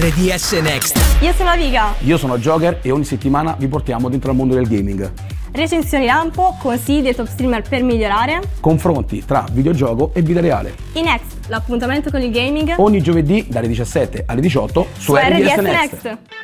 RDS Next. Io sono Aviga. Io sono Joker e ogni settimana vi portiamo dentro al mondo del gaming. Recensioni lampo, consigli dei top streamer per migliorare. Confronti tra videogioco e vita reale. Next, l'appuntamento con il gaming. Ogni giovedì dalle 17 alle 18 su RDS Next.